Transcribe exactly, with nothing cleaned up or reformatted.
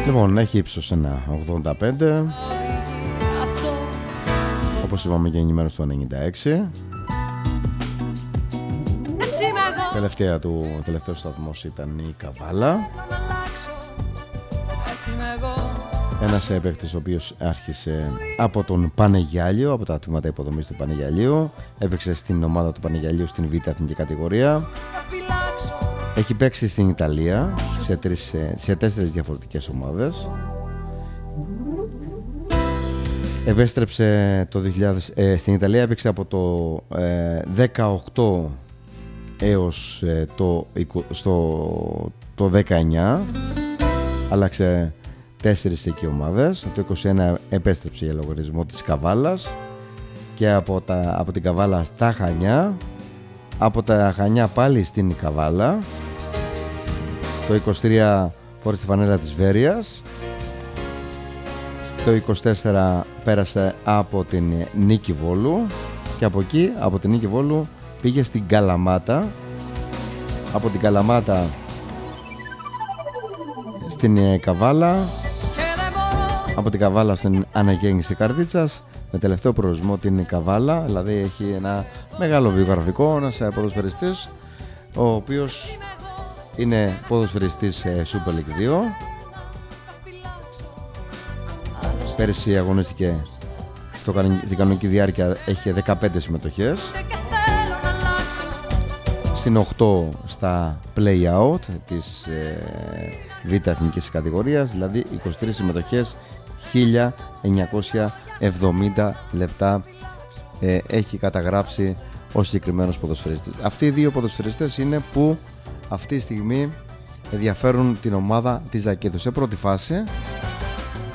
Λοιπόν, έχει ύψος ένα ογδόντα πέντε, όπως είπαμε, και ενημέρωση του ενενήντα έξι. Τελευταία του, ο τελευταίος σταθμός ήταν η Καβάλα. Ένας παίκτης ο οποίος άρχισε από τον Πανεγιάλιο, από τα τμήματα υποδομής του Πανεγιαλίου. Έπαιξε στην ομάδα του Πανεγιαλίου στην Β' εθνική κατηγορία. Έχει παίξει στην Ιταλία σε, τρεις, σε τέσσερις διαφορετικές ομάδες. Επέστρεψε το δύο χιλιάδες, ε, στην Ιταλία έπαιξε από το ε, δεκαοκτώ έως ε, το, στο, το δεκαεννιά. Άλλαξε τέσσερις εκεί ομάδες. Το είκοσι ένα επέστρεψε για λογαριασμό της Καβάλας και από, τα, από την Καβάλα στα Χανιά, από τα Χανιά πάλι στην Καβάλα. Το είκοσι τρία φόρησε τη φανέλα της Βέρειας. Το είκοσι τέσσερα πέρασε από την Νίκη Βόλου και από εκεί, από την Νίκη Βόλου, πήγε στην Καλαμάτα. Από την Καλαμάτα στην Καβάλα, από την Καβάλα στην Αναγέννηση Καρδίτσας, με τελευταίο προορισμό την Καβάλα. Δηλαδή έχει ένα μεγάλο βιογραφικό, ένας ποδοσφαιριστής ο οποίος είναι ποδοσφαιριστής Super League δύο. Πέρυσι αγωνίστηκε στο, στην κανονική διάρκεια, έχει δεκαπέντε συμμετοχές, συν οκτώ στα play-out της ε, Β' εθνικής κατηγορίας, δηλαδή είκοσι τρεις συμμετοχές, χίλια εννιακόσια εβδομήντα λεπτά ε, έχει καταγράψει ο συγκεκριμένος ποδοσφαιριστής. Αυτοί οι δύο ποδοσφαιριστές είναι που αυτή τη στιγμή ενδιαφέρουν την ομάδα της Ζακίδου. Σε πρώτη φάση